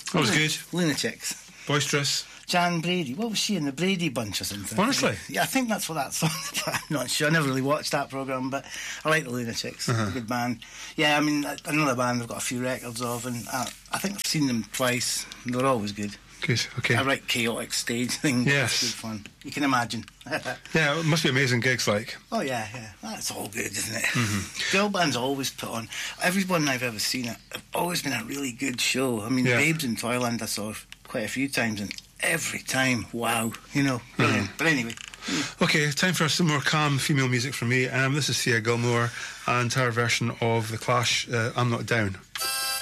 That was good. Lunatics. Boisterous. Jan Brady. What was she in, the Brady Bunch or something? Honestly? Yeah, I think that's what that song is. I'm not sure. I never really watched that programme, but I like the Lunatics. A good band. Yeah, I mean, another band I've got a few records of, and I think I've seen them twice. They're always good. Good, okay. I write chaotic stage things. Yes. It's good fun. You can imagine. Yeah, it must be amazing gigs, like. Oh, yeah. That's all good, isn't it? Girl bands always put on. Everyone I've ever seen, have always been a really good show. I mean, Babes in Toyland I saw quite a few times, and every time, wow, brilliant. But anyway. Okay, time for some more calm female music from me. This is Sia Gilmore and her version of The Clash, I'm Not Down.